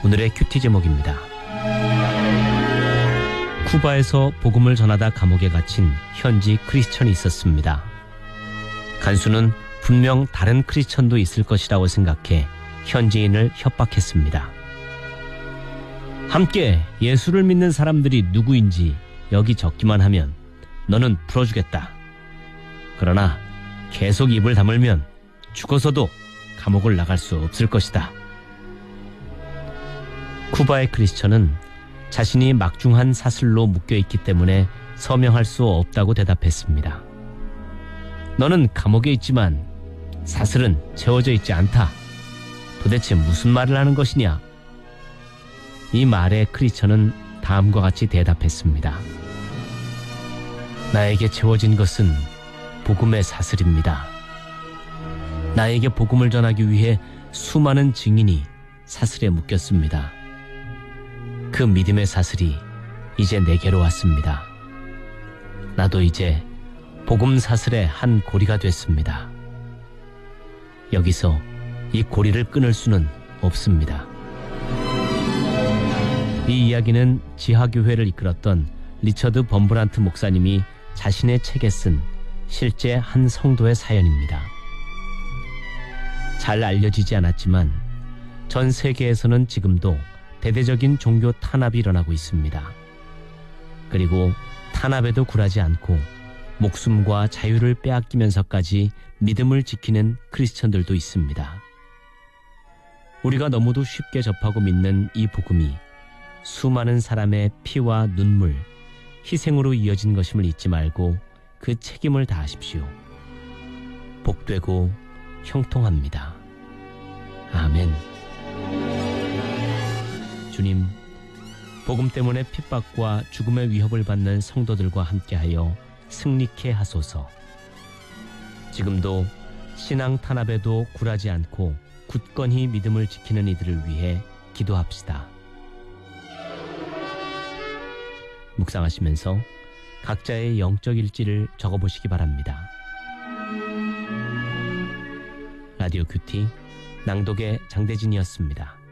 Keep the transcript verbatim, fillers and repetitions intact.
오늘의 큐티 제목입니다. 쿠바에서 복음을 전하다 감옥에 갇힌 현지 크리스천이 있었습니다. 간수는 분명 다른 크리스천도 있을 것이라고 생각해 현지인을 협박했습니다. 함께 예수를 믿는 사람들이 누구인지 여기 적기만 하면 너는 풀어주겠다. 그러나 계속 입을 다물면 죽어서도 감옥을 나갈 수 없을 것이다. 쿠바의 크리스천은 자신이 막중한 사슬로 묶여있기 때문에 서명할 수 없다고 대답했습니다. 너는 감옥에 있지만 사슬은 채워져 있지 않다. 도대체 무슨 말을 하는 것이냐? 이 말에 크리스천은 다음과 같이 대답했습니다. 나에게 채워진 것은 복음의 사슬입니다. 나에게 복음을 전하기 위해 수많은 증인이 사슬에 묶였습니다. 그 믿음의 사슬이 이제 내게로 왔습니다. 나도 이제 복음 사슬의 한 고리가 됐습니다. 여기서 이 고리를 끊을 수는 없습니다. 이 이야기는 지하교회를 이끌었던 리처드 범브란트 목사님이 자신의 책에 쓴 실제 한 성도의 사연입니다. 잘 알려지지 않았지만 전 세계에서는 지금도 대대적인 종교 탄압이 일어나고 있습니다. 그리고 탄압에도 굴하지 않고 목숨과 자유를 빼앗기면서까지 믿음을 지키는 크리스천들도 있습니다. 우리가 너무도 쉽게 접하고 믿는 이 복음이 수많은 사람의 피와 눈물, 희생으로 이어진 것임을 잊지 말고 그 책임을 다하십시오. 복되고 형통합니다. 아멘. 주님, 복음 때문에 핍박과 죽음의 위협을 받는 성도들과 함께하여 승리케 하소서. 지금도 신앙 탄압에도 굴하지 않고 굳건히 믿음을 지키는 이들을 위해 기도합시다. 묵상하시면서 각자의 영적 일지를 적어보시기 바랍니다. 라디오 큐티 낭독의 장대진이었습니다.